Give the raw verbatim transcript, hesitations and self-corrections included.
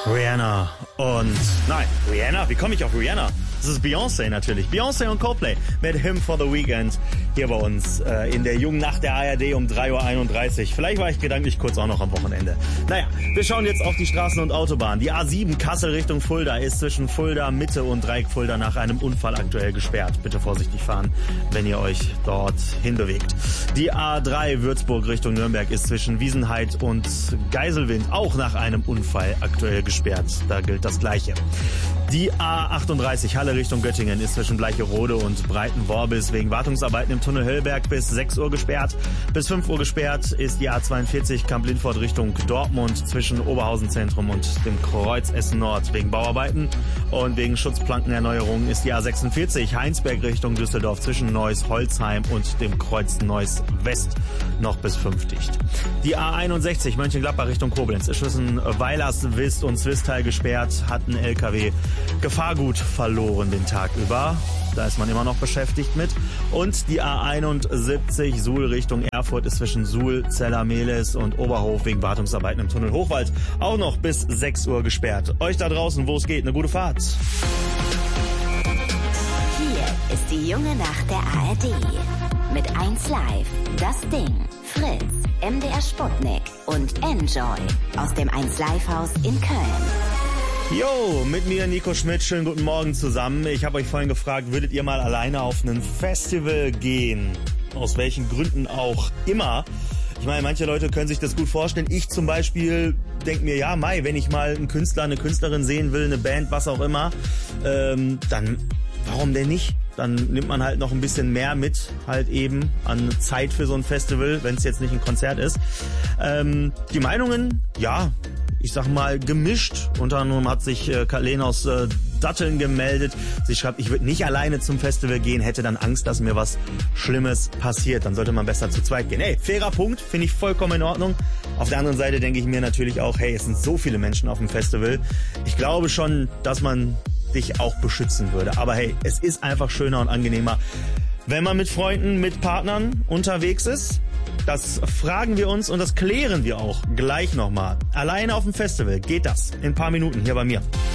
Rihanna und... Nein, Rihanna? Wie komme ich auf Rihanna? Das ist Beyoncé natürlich. Beyoncé und Coldplay mit Him for the Weekend hier bei uns äh, in der jungen Nacht der A R D um drei Uhr einunddreißig. Vielleicht war ich gedanklich kurz auch noch am Wochenende. Naja, wir schauen jetzt auf die Straßen und Autobahnen. Die A sieben Kassel Richtung Fulda ist zwischen Fulda Mitte und Dreieck Fulda nach einem Unfall aktuell gesperrt. Bitte vorsichtig fahren, wenn ihr euch dort hinbewegt. Die A drei Würzburg Richtung Nürnberg ist zwischen Wiesenheid und Geiselwind auch nach einem Unfall aktuell gesperrt. Da gilt das Gleiche. Die A achtunddreißig Halle Richtung Göttingen ist zwischen Bleicherode und Breitenworbis wegen Wartungsarbeiten im Tunnel Höllberg bis sechs Uhr gesperrt. Bis fünf Uhr gesperrt ist die A zweiundvierzig Kamp-Lindfort Richtung Dortmund zwischen Oberhausen Zentrum und dem Kreuz Essen Nord wegen Bauarbeiten. Und wegen Schutzplankenerneuerung ist die A sechsundvierzig Heinsberg Richtung Düsseldorf zwischen Neuss-Holzheim und dem Kreuz Neuss West noch bis fünf dicht. Die A einundsechzig Mönchengladbach Richtung Koblenz ist zwischen Weilers, Wist und Zwistal gesperrt, hat ein L K W Gefahrgut verloren den Tag über. Da ist man immer noch beschäftigt mit. Und die A einundsiebzig Suhl Richtung Erfurt ist zwischen Suhl, Zellermehlis und Oberhof wegen Wartungsarbeiten im Tunnel Hochwald auch noch bis sechs Uhr gesperrt. Euch da draußen, wo es geht, eine gute Fahrt. Hier ist die junge Nacht der A R D. Mit eins Live, das Ding, Fritz, M D R Sputnik und Enjoy aus dem eins Live Haus in Köln. Jo, mit mir Nico Schmidt, schönen guten Morgen zusammen. Ich habe euch vorhin gefragt, würdet ihr mal alleine auf ein Festival gehen? Aus welchen Gründen auch immer. Ich meine, manche Leute können sich das gut vorstellen. Ich zum Beispiel denke mir, ja, Mai, wenn ich mal einen Künstler, eine Künstlerin sehen will, eine Band, was auch immer, ähm, dann warum denn nicht? Dann nimmt man halt noch ein bisschen mehr mit, halt eben an Zeit für so ein Festival, wenn es jetzt nicht ein Konzert ist. Ähm, die Meinungen, ja, ich sag mal, gemischt. Unter anderem hat sich äh, Kathleen aus äh, Datteln gemeldet. Sie schreibt, ich würde nicht alleine zum Festival gehen, hätte dann Angst, dass mir was Schlimmes passiert. Dann sollte man besser zu zweit gehen. Hey, fairer Punkt, finde ich vollkommen in Ordnung. Auf der anderen Seite denke ich mir natürlich auch, hey, es sind so viele Menschen auf dem Festival. Ich glaube schon, dass man dich auch beschützen würde. Aber hey, es ist einfach schöner und angenehmer, wenn man mit Freunden, mit Partnern unterwegs ist. Das fragen wir uns und das klären wir auch gleich nochmal. Alleine auf dem Festival geht das in ein paar Minuten hier bei mir.